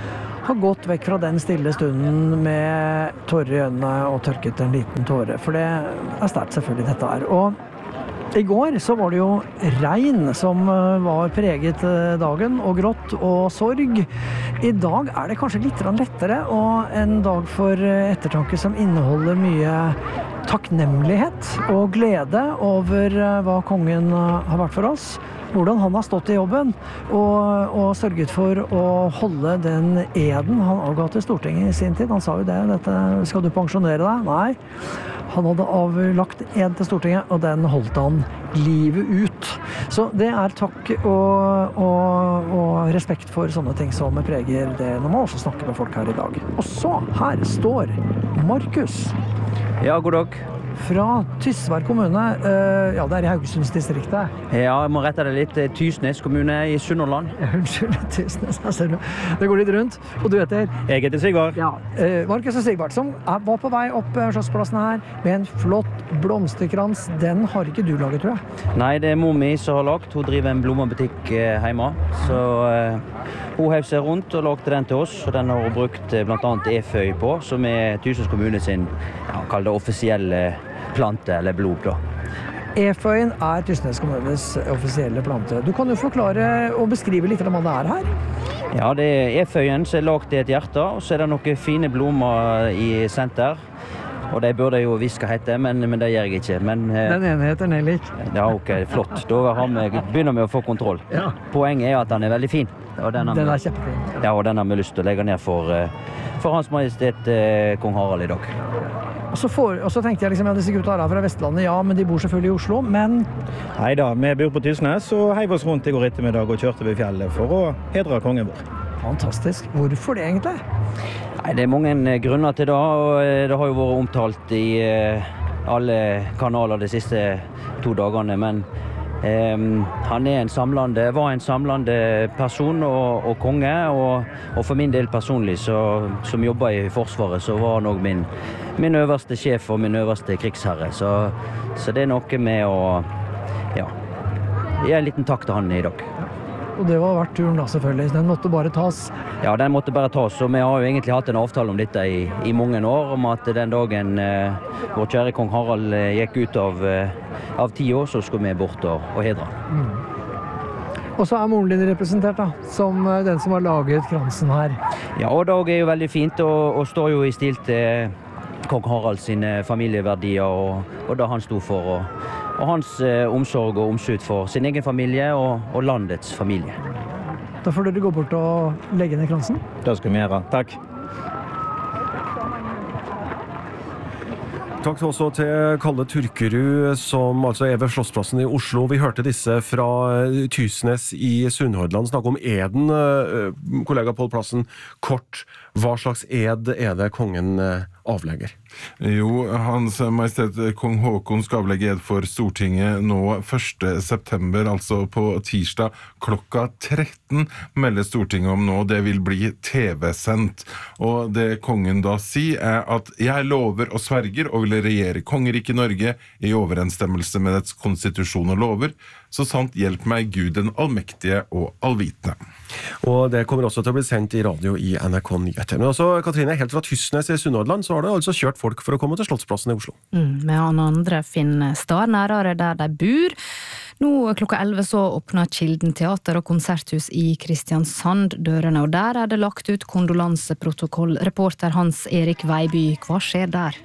har gått vekk fra den stille stunden med tårer i øynene og tørket en liten tåre. For det er sterkt selvfølgelig dette her. Og i går så var det jo regn som var preget dagen, og grått og sorg. I dag er det kanskje litt lettere, og en dag for ettertanke som inneholder mye takknemlighet og glede over hva kongen har vært for oss. Hvordan han har stått i jobben og, og sørget for å holde den eden han avga til Stortinget i sin tid. Han sa jo det, dette, skal du pensjonere deg? Nei. Han hadde avlagt ed til Stortinget, og den holdt han livet ut. Så det er takk og, og, og respekt for sånne ting som preger det når man også snakker med folk her i dag. Og så, her står Markus. Ja, god dag. Fra Tysvær kommune, ja, det er i Haugesundsdistriktet. Ja, jeg må rette deg litt. Tysnes kommune i Sunnhordland. Unnskyld, Tysnes, jeg ser det. Det går litt rundt. Og du heter? Jeg heter Sigvard. Ja, Markus og Sigvard, som var på vei opp Slottsplassen her med en flott blomsterkrans. Den har ikke du laget, tror jeg? Nei, det er mor mi som har lagt. Hun driver en blomsterbutikk hjemme. Så uh, hun hev seg rundt og lagde den til oss. Og den har hun brukt blant annet eføy på, som er Tysnes kommune sin, ja, kall det offisielle plante eller blod da. Eføyen er Tysnes kommunes offisielle plante. Du kan jo forklare og beskrive litt om hva det er her. Ja, det er eføyen som er lagt i et hjerte, og så er det noen fine blomster i senter. Og det burde jeg jo viske hette, men, men det gjør jeg ikke. Men, den ene heter Nellik. Ja, ok, flott. Da vi, begynner vi å få kontroll. Ja. Poenget er at den er veldig fin. Og den, den er kjempefin. Ja, og den har vi lyst til å legge ned for, for Hans Majestet Kong Harald i dag. Og så, for, og så tenkte jeg liksom, ja, disse gutta her fra Vestlandet, ja, men de bor selvfølgelig i Oslo, men... Neida, vi bor på Tysnes og heiv oss rundt i går ettermiddag og kjørte ved fjellet for å hedre kongen vår. Fantastisk. Hvorfor det egentlig? Nei, det er mange grunner til det, og det har jo vært omtalt i alle kanaler de siste to dagene, men Um, han er en samlende, var en samlende person og, og konge, og, og for min del personlig, så, som jobber i Forsvaret, så var han også min, min øverste sjef og min øverste krigsherre. Så, så det er noe med å, ja, gi en liten takk til han i dag. Og det var vært turen da, selvfølgelig. Den måtte bare tas. Ja, den måtte bare tas, og vi har jo egentlig hatt en avtale om dette i, i mange år, om at den dagen eh, vår kjære kong Harald eh, gikk ut av, eh, av ti år, så skulle vi bort og, og hedre. Mm. Og så er moren din representert da, som den som har laget kransen her. Ja, og Dag er jo veldig fint, og, og står jo i stil til kong Harald sine familieverdier, og, og det han stod for, og, og hans eh, omsorg og omsut for sin egen familie og, og landets familie. Da får dere gå bort og legge ned kransen. Det skal vi gjøre. Takk. Takk også til Kalle Turkerud, som altså er ved Slottsplassen i Oslo. Vi hørte disse fra Tysnes i Sunnhordland snakke om eden. Kollega Pål Plassen, kort, hva slags ed er det kongen avlegger? Jo, Hans Majestet Kong Håkon skal avlegge ed for Stortinget nå første september, altså på tirsdag klokka tretten, melder Stortinget om nå. Det vil bli T V-sendt. Og det kongen da sier er at jeg lover og sverger og vil regjere kongeriket Norge i overensstemmelse med dets konstitusjon og lover, så sant hjelp meg Gud den allmektige og allvitende. Og det kommer også til å bli sendt i radio i N R K Nyheter. Men også, Katrine, helt fra Tysnes i Sunnhordland, så har det altså kjørt folk for å komme til Slottsplassen i Oslo. Mm, med han andre finner stad nærere der de bor. Nå klokka elleve så åpner Kilden teater og konserthus i Kristiansand dørene, og der er det lagt ut kondolanseprotokoll. Reporter Hans Erik Veiby, hva skjer der?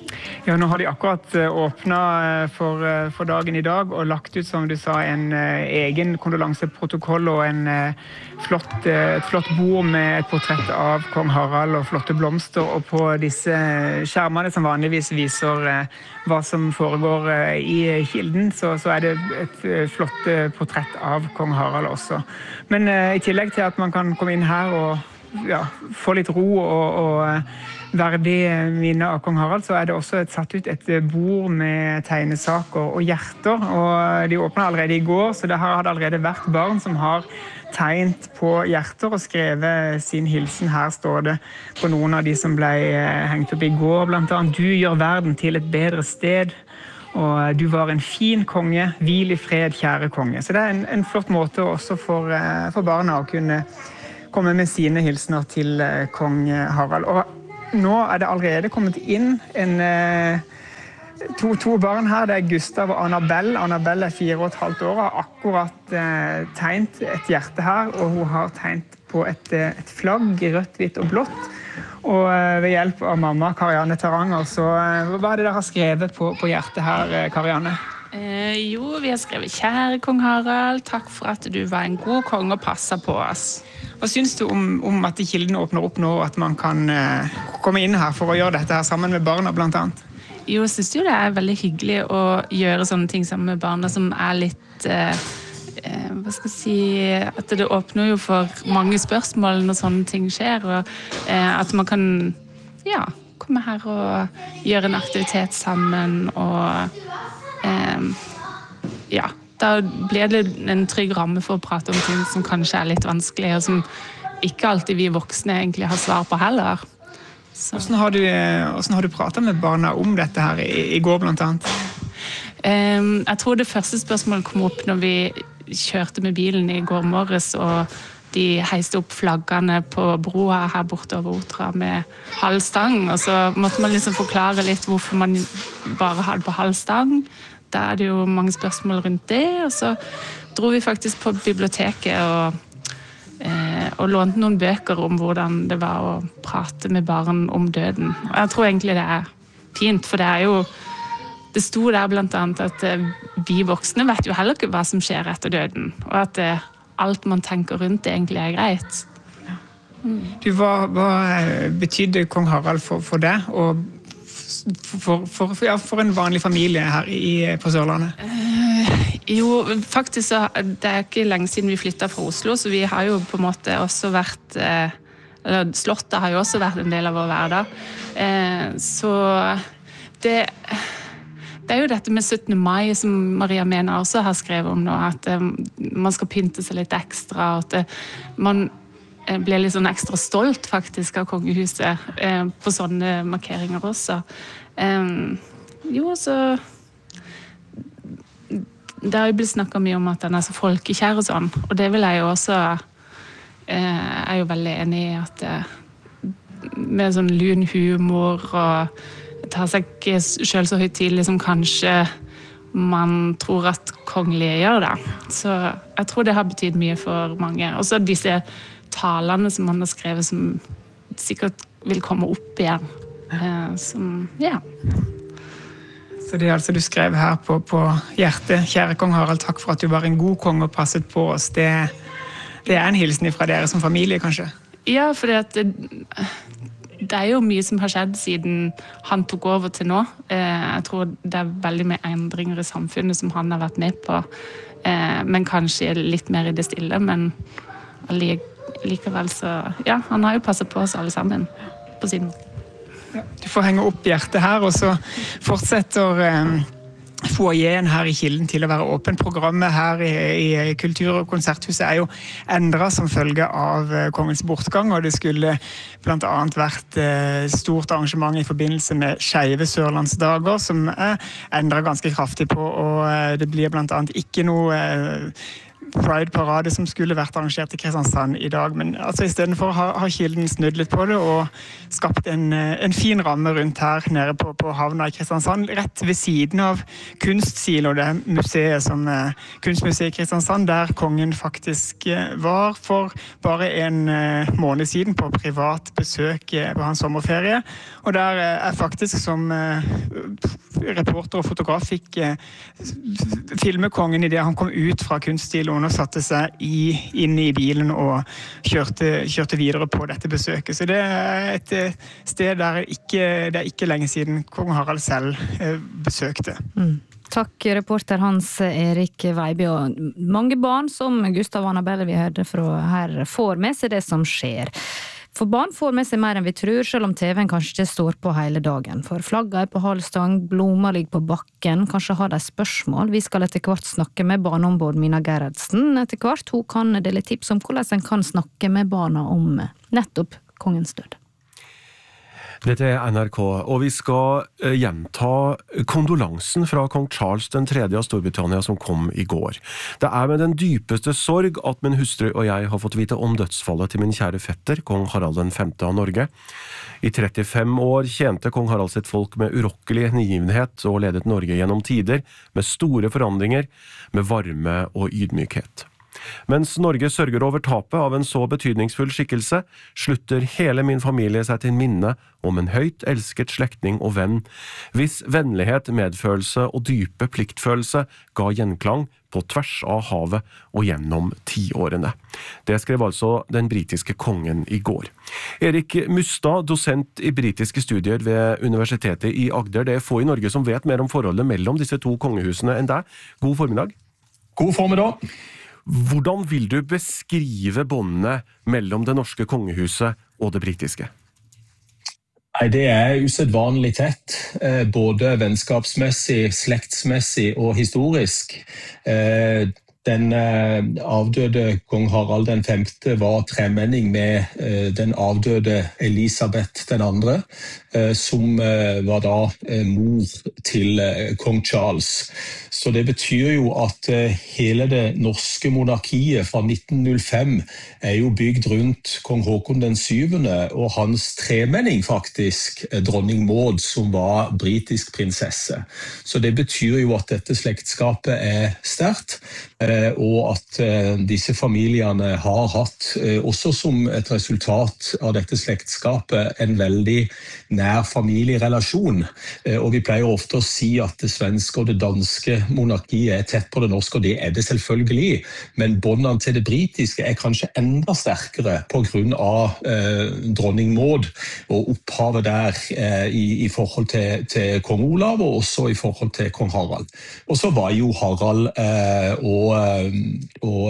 Ja, nå har de akkurat åpnet for, for dagen i dag og lagt ut, som du sa, en egen kondolanseprotokoll og en flott, et flott bord med et portrett av kong Harald og flotte blomster, og på disse skjermene som vanligvis viser hva som foregår i kilden, så, så er det et flott portrett av kong Harald også. Men i tillegg til at man kan komme inn her og ja, få litt ro og, og verdig minne av kong Harald, så er det også et, satt ut et bord med tegnesaker og hjerter, og de åpnet allerede i går, så det har allerede vært barn som har tegnet på hjerter og skrevet sin hilsen. Her står det på noen av de som ble hengt opp i går, blant annet: «Du gjør verden til et bedre sted», og «Du var en fin konge, hvil i fred, kjære konge». Så det er en, en flott måte også for, for barna å kunne komme med sine hilsener til kong Harald. Og nå er det allerede kommet inn en, to, to barn her. Det er Gustav og Annabelle. Annabelle er fire og et halvt år og har akkurat eh, tegnet et hjerte her, og hun har tegnet på et, et flagg, rødt, hvitt og blått. Og eh, ved hjelp av mamma, Karianne Taranger, så eh, hva er det dere har skrevet på, på hjertet her, Karianne? Eh, jo, vi har skrevet: «Kjære kong Harald, takk for at du var en god konge og passet på oss». Hva synes du om, om at kilden åpner opp nå, at man kan eh, komme inn her for å gjøre dette her sammen med barna, blant annet? Jo, jeg synes jo det er veldig hyggelig å gjøre sånne ting sammen med barna som er litt, eh, eh, hva skal jeg si, at det åpner jo for mange spørsmål når sånne ting skjer, og eh, at man kan, ja, komme her og gjøre en aktivitet sammen, og eh, ja, da blir det en trygg ramme for å prate om ting som kanskje er litt vanskelig, og som ikke alltid vi voksne egentlig har svar på heller. Så. Hvordan har du, hvordan har du pratet med barna om dette her i, i går, blant annet? Um, jeg tror det første spørsmålet kom opp når vi kjørte med bilen i går morges, og de heiste opp flaggene på broa her borte over Otra med halv stang, og så måtte man liksom forklare litt hvorfor man bare hadde på halv stang. Da er det jo mange spørsmål rundt det, og så dro vi faktisk på biblioteket og, eh, og lånte noen bøker om hvordan det var å prate med barn om døden. Og jeg tror egentlig det er fint, for det er jo, det sto der blant annet at eh, vi voksne vet jo heller ikke hva som skjer etter døden, og at eh, alt man tenker rundt det egentlig er greit. Mm. Du, hva, hva betydde kong Harald for, for deg, og For, for, ja, for en vanlig familie her i, på Sørlandet? Uh, jo, faktisk så, det er ikke lenge siden vi flyttet fra Oslo, så vi har jo på en måte også vært, uh, eller Slottet har jo også vært en del av vår hverdag. Uh, så det, det er jo dette med syttende mai som Maria Mena også har skrevet om nå, at um, man skal pynte seg litt ekstra, og at uh, man ble litt sånn ekstra stolt faktisk av kongehuset eh, på sånne markeringer også. Eh, jo, så det har jo blitt snakket mye om at den er så folkekjær og sånn, og det vil jeg jo også eh, er jo veldig enig i at eh, med sånn lun humor og tar seg ikke selv så høytidelig som kanskje man tror at kongelige gjør det. Så jeg tror det har betydd mye for mange. Og så disse talene som man har skrevet som sikkert vil komme opp igjen. Eh, som, ja. Så det er altså du skrev her på, på hjertet: «Kjære kong Harald, takk for at du var en god konge og passet på oss». Det, det er en hilsen fra dere som familie, kanskje? Ja, for det, det er jo mye som har skjedd siden han tok over til nå. Eh, jeg tror det er veldig mye endringer i samfunnet som han har vært med på. Eh, men kanskje litt mer i det stille, men allikevel likevel så, ja, han har jo passet på oss alle sammen på sin måte. Ja, du får henge opp hjertet her, og så fortsetter eh, foajeen her i Kilden til å være åpen. Programmet her i, i Kultur- og konserthuset er jo endret som følge av eh, kongens bortgang, og det skulle blant annet vært eh, stort arrangement i forbindelse med Skeive Sørlandsdager, som er endret ganske kraftig på, og eh, det blir blant annet ikke noe eh, Pride-parade som skulle vært arrangert i Kristiansand i dag. Men altså, i stedet for har, har Kilden snudd litt på det og skapt en, en fin ramme rundt her nede på, på havna i Kristiansand, rett ved siden av Kunstsilo, det museet som eh, Kunstmuseet i Kristiansand, der kongen faktisk eh, var for bare en eh, måned siden på privat besøk eh, på hans sommerferie. Og der eh, er faktisk som eh, reporter og fotograf fikk eh, filme kongen i det han kom ut fra Kunststiloen og satte seg i, inn i bilen og kjørte, kjørte videre på dette besøket. Så det er et sted der ikke, det er ikke lenge siden kong Harald selv eh, besøkte. Mm. Takk, reporter Hans Erik Veiby. Og mange barn som Gustav Annabelle vi hørte fra her får med seg det som skjer. For barn får med seg mer enn vi tror, selv om T V-en kanskje ikke står på hele dagen. For flagget er på halvstang, blommer ligger på bakken, kanskje har de spørsmål. Vi skal etter hvert snakke med barneombud Mina Gerhardsen. Etter hvert hun kan dele tips om hvordan en kan snakke med barna om nettopp kongens død. Dette er N R K, og vi skal gjenta kondolansen fra kong Charles den tredje av Storbritannia som kom i går. Det er med den dypeste sorg at min hustru og jeg har fått vite om dødsfallet til min kjære fetter, kong Harald den femte av Norge. I trettifem år tjente kong Harald sitt folk med urokkelig hengivenhet og ledet Norge gjennom tider med store forandringer, med varme og ydmykhet. Mens Norge sørger over tapet av en så betydningsfull skikkelse, slutter hele min familie seg til minne om en høyt elsket slektning og venn, hvis vennlighet, medfølelse og dype pliktfølelse ga gjenklang på tvers av havet og gjennom tiårene. Det skrev altså den britiske kongen i går. Erik Mustad, dosent i britiske studier ved Universitetet i Agder. Det er få i Norge som vet mer om forholdet mellom disse to kongehusene enn deg. God formiddag. God formiddag. Hvordan vil du beskrive båndene mellom det norske kongehuset og det britiske? Nei, det er usedvanlig tett, både vennskapsmessig, slektsmessig og historisk. Den avdøde kong Harald den femte var tremenning med den avdøde Elisabeth den andre, som var da mor til kong Charles. Så det betyr jo at hele det norske monarkiet fra nitten null fem er jo bygd rundt kong Håkon den syvende og hans tremenning faktisk, dronning Maud, som var britisk prinsesse. Så det betyr jo at dette slektskapet er sterkt, og at disse familiene har hatt, også som et resultat av dette slektskapet, en veldig nær familierelasjon. Og vi pleier ofte å si at det svenske og det danske monarkiet er tett på det norske, og det er det selvfølgelig. Men båndene til det britiske er kanskje enda sterkere på grunn av eh, dronning Maud og opphavet der eh, i, i forhold til, til kong Olav og også i forhold til kong Harald. Og så var jo Harald eh, og,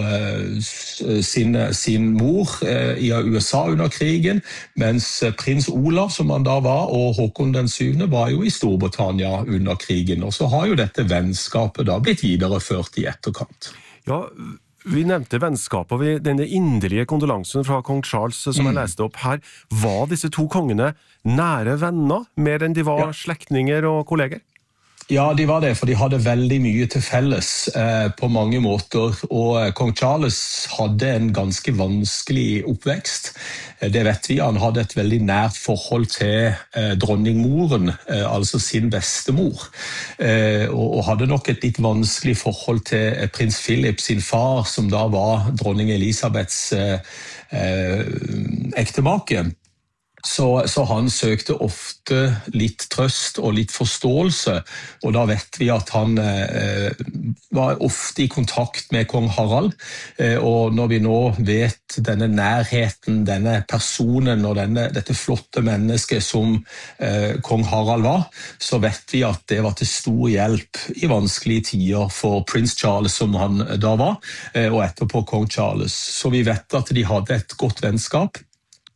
og sin, sin mor i U S A under krigen, mens prins Olav, som han da var, og Håkon den syvende var jo i Storbritannia under krigen. Og så har jo dette vennskapet da blitt videreført i etterkant. Ja, vi nevnte vennskapet, og vi, denne inderlige kondolansen fra kong Charles som mm. jeg leste opp her. Var disse to kongene nære venner, mer enn de var ja. slektninger og kolleger? Ja, de var det, for de hadde veldig mye til felles eh, på mange måter, og kong Charles hadde en ganske vanskelig oppvekst. Det vet vi, han hadde et veldig nært forhold til eh, dronningmoren, eh, altså sin bestemor, eh, og, og hadde nok et litt vanskelig forhold til eh, prins Philip, sin far, som da var dronning Elisabeths eh, eh, ektemake. Så, så han søkte ofte litt trøst og litt forståelse, og da vet vi at han eh, var ofte i kontakt med kong Harald, eh, og når vi nå vet denne nærheten, denne personen og denne, dette flotte mennesket som eh, kong Harald var, så vet vi at det var til stor hjelp i vanskelige tider for prins Charles, som han da var, eh, og etterpå kong Charles. Så vi vet at de hadde et godt vennskap.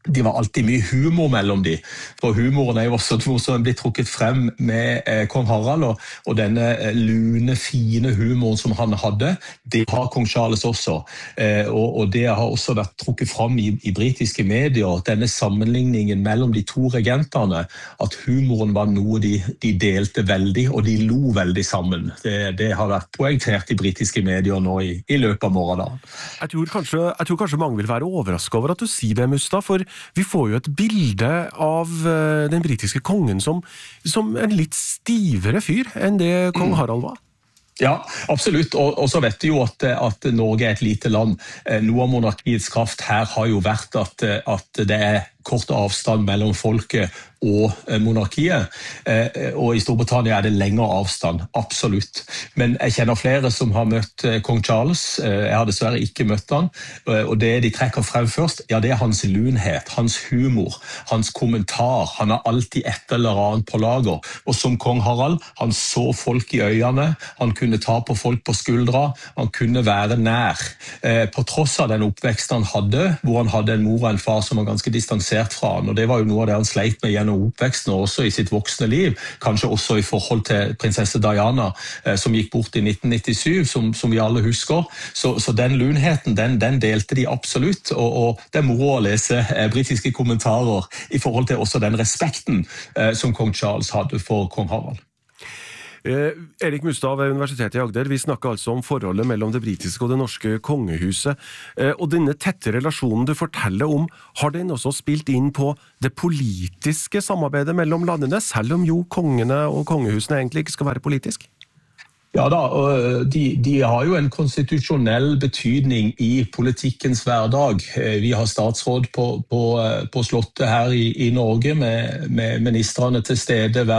det var alltid mye humor mellom de, for humoren er jo også noe som blir trukket frem med eh, kong Harald, og, og denne eh, lune, fine humoren som han hadde, det har kong Charles også, eh, og, og det har også vært trukket frem i, i britiske medier, denne sammenligningen mellom de to regentene, at humoren var noe de, de delte veldig, og de lo veldig sammen. Det, det har vært poengtert i britiske medier nå i, i løpet av morgendagen. Jeg tror, kanskje, jeg tror kanskje mange vil være overrasket over at du sier det, Mustad, for vi får jo et bilde av den britiske kongen som, som en litt stivere fyr enn det kong Harald var. Ja, absolutt, og, og så vet vi jo at, at Norge er et lite land. Noe av monarkiets kraft her har jo vært at, at det er kort avstand mellom folket og monarkiet, og i Storbritannia er det lengre avstand, absolutt. Men jeg kjenner flere som har møtt kong Charles, jeg har dessverre ikke møtt han, og det de trekker frem først, ja det er hans lunhet, hans humor, hans kommentar, han har alltid et eller annet på lager, og som kong Harald, han så folk i øynene, han kunne ta på folk på skuldra, han kunne være nær. På tross av den oppveksten han hadde, hvor han hadde en mor og en far som var ganske distansert fra han, og det var jo noe av det han sleit med gjennom oppveksten, og også i sitt voksne liv, kanskje også i forhold til prinsesse Diana, eh, som gikk bort i nitten nittisju, som, som vi alle husker. Så, så den lunheten, den, den delte de absolutt, og, og det er moro å lese eh, britiske kommentarer i forhold til også den respekten eh, som kong Charles hadde for kong Harald. Eh, Erik Mustad ved Universitetet i Agder, vi snakker altså om forholdet mellom det britiske og det norske kongehuset, eh, og denne tette relasjonen du forteller om, har den også spilt inn på det politiske samarbeidet mellom landene, selv om jo kongene og kongehusene egentlig ikke skal være politisk? Ja da, og de, de har jo en konstitusjonell betydning i politikkens hverdag. Vi har statsråd på, på, på slottet her i, i Norge med, med ministrene til stede hver